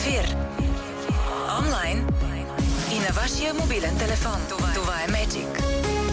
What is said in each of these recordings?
ефир. Онлайн и на вашия мобилен телефон. Това е Magic.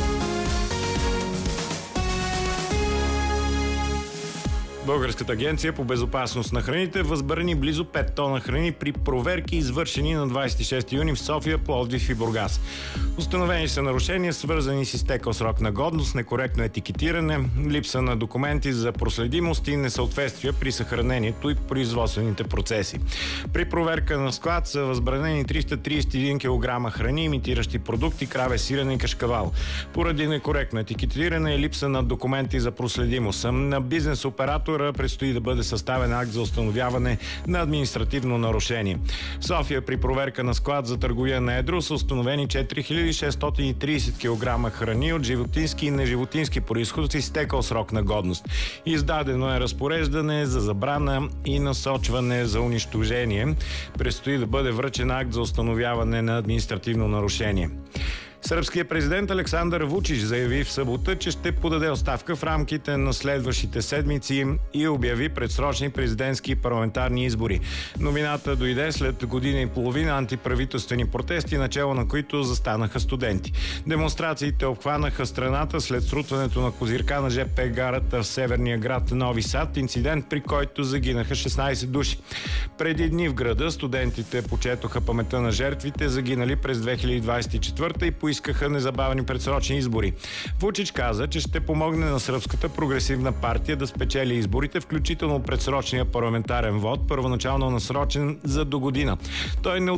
Българската агенция по безопасност на храните възбрани близо 5 тона храни при проверки, извършени на 26 юни в София, Пловдив и Бургас. Установени са нарушения, свързани с изтекъл срок на годност, некоректно етикетиране, липса на документи за проследимост и несъответствия при съхранението и производствените процеси. При проверка на склад са възбранени 331 кг храни, имитиращи продукти, краве, сирене и кашкавал. Поради некоректно етикетиране и липса на документи за проследимост на бизнес оператора предстои да бъде съставен акт за установяване на административно нарушение. В София при проверка на склад за търговия на едро са установени 4630 кг храни от животински и неживотински произход с изтекъл срок на годност. Издадено е разпореждане за забрана и насочване за унищожение. Предстои да бъде връчен акт за установяване на административно нарушение. Сръбският президент Александър Вучич заяви в събота, че ще подаде оставка в рамките на следващите седмици и обяви предсрочни президентски и парламентарни избори. Новината дойде след година и половина антиправителствени протести, начало на които застанаха студенти. Демонстрациите обхванаха страната след срутването на козирка на ЖП гарата в северния град Нови Сад, инцидент, при който загинаха 16 души. Преди дни в града студентите почетоха паметта на жертвите, загинали през 2024 и поискаха незабавни предсрочни избори. Вучич каза, че ще помогне на Сръбската прогресивна партия да спечели изборите, включително предсрочния парламентарен вод, първоначално насрочен за до година. Той не